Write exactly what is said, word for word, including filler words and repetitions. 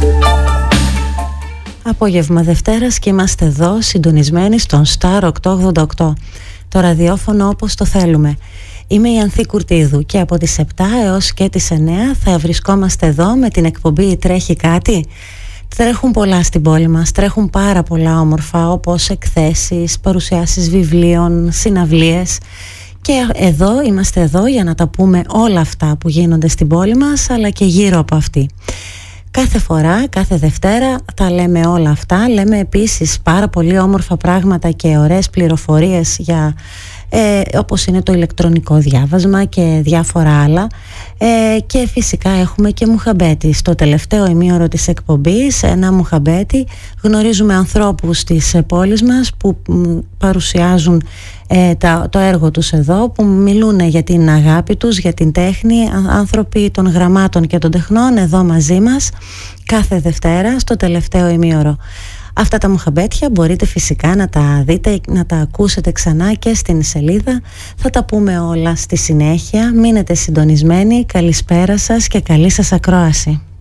Απόγευμα Δευτέρας και είμαστε εδώ συντονισμένοι στον Star οκτακόσια ογδόντα οκτώ, το ραδιόφωνο όπως το θέλουμε. Είμαι η Ανθή Κουρτίδου και από τις επτά έως και τις εννέα θα βρισκόμαστε εδώ με την εκπομπή «Τρέχει κάτι». Τρέχουν πολλά στην πόλη μας, τρέχουν πάρα πολλά όμορφα, όπως εκθέσεις, παρουσιάσεις βιβλίων, συναυλίες. Και εδώ είμαστε εδώ για να τα πούμε όλα αυτά που γίνονται στην πόλη μας, αλλά και γύρω από αυτή. Κάθε φορά, κάθε Δευτέρα τα λέμε όλα αυτά. Λέμε επίσης πάρα πολύ όμορφα πράγματα και ωραίες πληροφορίες για, ε, όπως είναι το ηλεκτρονικό διάβασμα και διάφορα άλλα. Ε, και φυσικά έχουμε και μουχαμπέτη. Στο τελευταίο ημίωρο της εκπομπής, ένα μουχαμπέτη. Γνωρίζουμε ανθρώπους της πόλης μας που παρουσιάζουν ε, τα, το έργο τους εδώ, που μιλούν για την αγάπη τους, για την τέχνη. Άνθρωποι των γραμμάτων και των τεχνών εδώ μαζί μας κάθε Δευτέρα στο τελευταίο ημίωρο. Αυτά τα μουχαμπέτια μπορείτε φυσικά να τα δείτε, να τα ακούσετε ξανά και στην σελίδα. Θα τα πούμε όλα στη συνέχεια. Μείνετε συντονισμένοι. Καλησπέρα σας και καλή σας ακρόαση.